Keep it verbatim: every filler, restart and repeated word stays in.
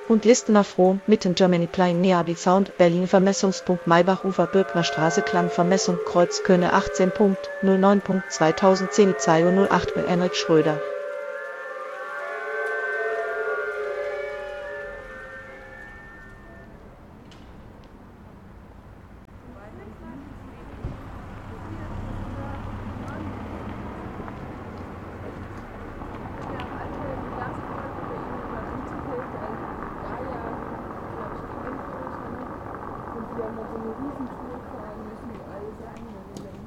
und Listen auf Rom, mitten Germany Plain Neabi Sound, Berlin Vermessungspunkt Maybachufer Birkner Straße Klang Vermessung Kreuz Könne achtzehn Punkt null neun Punkt zweitausendzehn zwei Uhr null acht bei Enric Schröder. Wir haben so eine Riesentour fahren müssen, wo alle sagen,